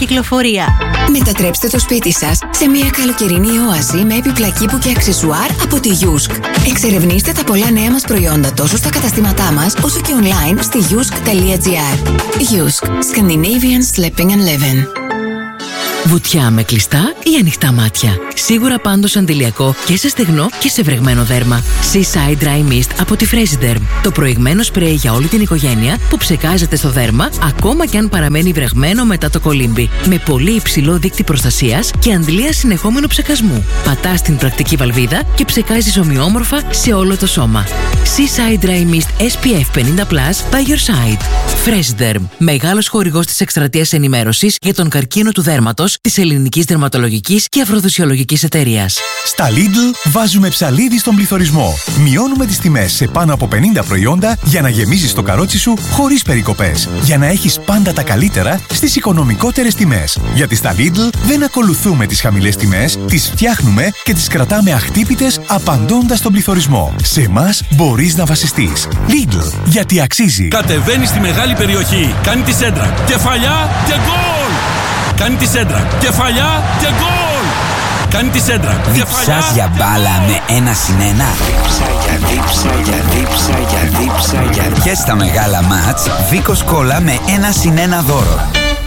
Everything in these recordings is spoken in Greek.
κυκλοφορία. Μετατρέψτε το σπίτι σας σε μια καλοκαιρινή όαση με έπιπλα κήπου και αξεσουάρ από τη Yusk. Εξερευνήστε τα πολλά νέα μας προϊόντα τόσο στα καταστήματά μας όσο και online στη yusk.gr. Yusk. Scandinavian Sleeping and Living. Βουτιά με κλειστά ή ανοιχτά μάτια. Σίγουρα πάντως αντιλιακό και σε στεγνό και σε βρεγμένο δέρμα. Seaside Dry Mist από τη Fresiderm. Το προηγμένο σπρέι για όλη την οικογένεια που ψεκάζεται στο δέρμα ακόμα και αν παραμένει βρεγμένο μετά το κολύμπι. Με πολύ υψηλό δείκτη προστασίας και αντλία συνεχόμενου ψεκασμού. Πατάς την πρακτική βαλβίδα και ψεκάζεις ομοιόμορφα σε όλο το σώμα. Seaside Dry Mist SPF 50+ by your side. Fresiderm. Μεγάλος χορηγός της εκστρατείας ενημέρωσης για τον καρκίνο του δέρματος της Ελληνικής Δερματολογικής και Αφροδοσιολογικής Εταιρείας. Στα Lidl βάζουμε ψαλίδι στον πληθωρισμό. Μειώνουμε τις τιμές σε πάνω από 50 προϊόντα για να γεμίζεις το καρότσι σου χωρίς περικοπές. Για να έχεις πάντα τα καλύτερα στις οικονομικότερες τιμές. Γιατί στα Lidl δεν ακολουθούμε τις χαμηλές τιμές, τις φτιάχνουμε και τις κρατάμε αχτύπητες απαντώντας στον πληθωρισμό. Σε εμάς μπορείς να βασιστείς. Lidl, γιατί αξίζει. Κατεβαίνει στη μεγάλη περιοχή. Κάνει τη σέντρα. Κεφαλιά και γκολ! Κάνει τη σέντρα. Κεφαλιά και γκολ! Κάνει τη σέντρα. Διψάς για μπάλα με 1-1. Διψά. Και στα μεγάλα μάτς, Βίκος Κόλλα με 1-1 δώρο.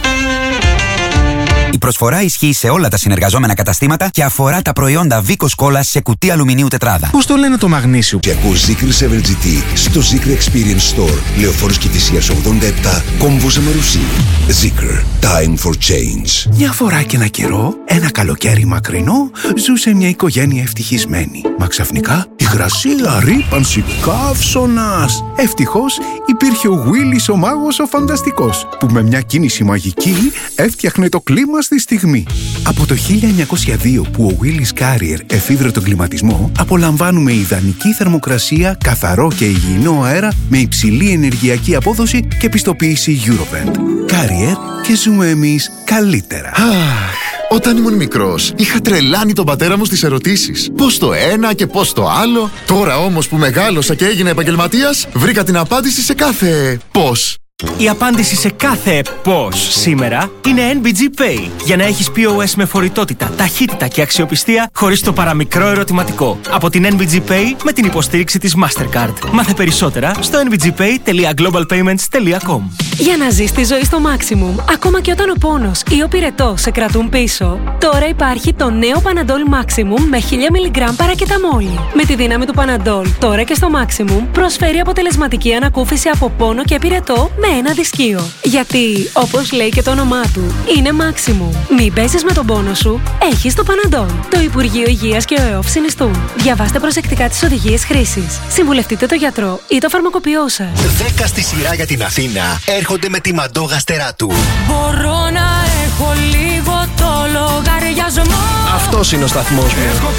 Η προσφορά ισχύει σε όλα τα συνεργαζόμενα καταστήματα και αφορά τα προϊόντα Βίκος Κόλλα σε κουτί αλουμινίου τετράδα. Πώς το λένε το μαγνήσιο? Και ακούς Zikr 7GT στο Zikr Experience Store. Λεωφόρος Κηφισίας 87, κόμβος Αμαρουσί. Zikr. Time for change. Μια φορά και ένα καιρό, ένα καλοκαίρι μακρινό, ζούσε μια οικογένεια ευτυχισμένη. Μα ξαφνικά υγρασία, ρύπανση, καύσωνας. Ευτυχώς υπήρχε ο Γουίλης ο μάγος ο φανταστικός, που με μια κίνηση μαγική έφτιαχνε το κλίμα στη στιγμή. Από το 1902 που ο Willis Carrier εφήβρε τον κλιματισμό, απολαμβάνουμε ιδανική θερμοκρασία, καθαρό και υγιεινό αέρα με υψηλή ενεργειακή απόδοση και πιστοποίηση Eurovent. Carrier, και ζούμε εμείς καλύτερα. Όταν ήμουν μικρός, είχα τρελάνει τον πατέρα μου στις ερωτήσεις. Πώς το ένα και πώς το άλλο. Τώρα όμως που μεγάλωσα και έγινα επαγγελματίας, βρήκα την απάντηση σε κάθε πώς. Η απάντηση σε κάθε πώς σήμερα είναι NBG Pay. Για να έχεις POS με φορητότητα, ταχύτητα και αξιοπιστία χωρίς το παραμικρό ερωτηματικό. Από την NBG Pay με την υποστήριξη της Mastercard. Μάθε περισσότερα στο nbgpay.globalpayments.com. Για να ζεις τη ζωή στο maximum, ακόμα και όταν ο πόνος ή ο πυρετός σε κρατούν πίσω, τώρα υπάρχει το νέο Panadol Maximum με 1000 mg παρακεταμόλη. Με τη δύναμη του Panadol, τώρα και στο Maximum, προσφέρει αποτελεσματική ανακούφιση από πόνο και πυρετό με ένα δισκείο. Γιατί, όπως λέει και το όνομά του, είναι Maximum. Μην παίζεις με τον πόνο σου, έχεις το Panadol. Το Υπουργείο Υγείας και ο ΕΟΦ συνιστούν. Διαβάστε προσεκτικά τις οδηγίες χρήσης. Συμβουλευτείτε το γιατρό ή το φαρμακοποιό σας. 10 στη σειρά για την Αθήνα έρχονται με τη Μαντό Γαστεράτου. Μπορώ να έχω λίγο το λογαριασμό. Αυτός είναι ο σταθμός μου.